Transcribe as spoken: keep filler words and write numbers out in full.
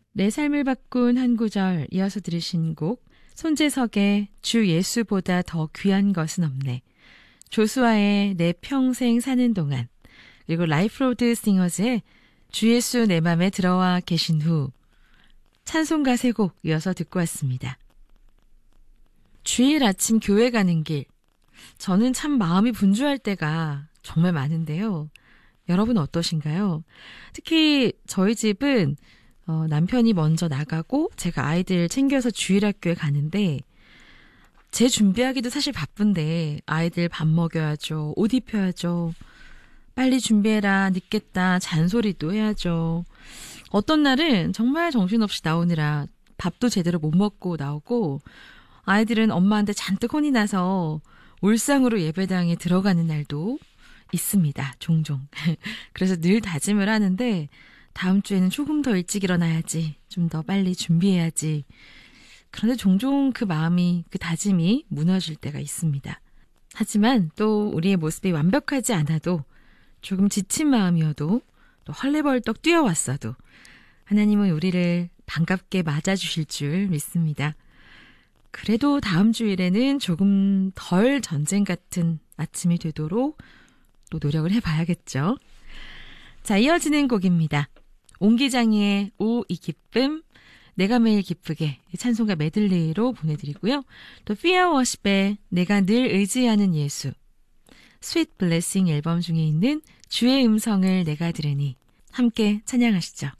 내 삶을 바꾼 한 구절 이어서 들으신 곡 손재석의 주 예수보다 더 귀한 것은 없네, 조수아의 내 평생 사는 동안, 그리고 라이프로드 싱어즈의 주 예수 내 맘에 들어와 계신 후, 찬송가 세 곡 이어서 듣고 왔습니다. 주일 아침 교회 가는 길, 저는 참 마음이 분주할 때가 정말 많은데요. 여러분 어떠신가요? 특히 저희 집은 어, 남편이 먼저 나가고 제가 아이들 챙겨서 주일학교에 가는데, 제 준비하기도 사실 바쁜데 아이들 밥 먹여야죠, 옷 입혀야죠, 빨리 준비해라, 늦겠다 잔소리도 해야죠. 어떤 날은 정말 정신없이 나오느라 밥도 제대로 못 먹고 나오고, 아이들은 엄마한테 잔뜩 혼이 나서 울상으로 예배당에 들어가는 날도 있습니다. 종종. 그래서 늘 다짐을 하는데, 다음 주에는 조금 더 일찍 일어나야지, 좀 더 빨리 준비해야지. 그런데 종종 그 마음이, 그 다짐이 무너질 때가 있습니다. 하지만 또 우리의 모습이 완벽하지 않아도, 조금 지친 마음이어도, 또 헐레벌떡 뛰어왔어도 하나님은 우리를 반갑게 맞아주실 줄 믿습니다. 그래도 다음 주일에는 조금 덜 전쟁 같은 아침이 되도록 또 노력을 해봐야겠죠. 자, 이어지는 곡입니다. 옹기장이의 오 이 기쁨, 내가 매일 기쁘게, 찬송가 메들리로 보내드리고요. 또 Fear Worship의 내가 늘 의지하는 예수, Sweet Blessing 앨범 중에 있는 주의 음성을 내가 들으니, 함께 찬양하시죠.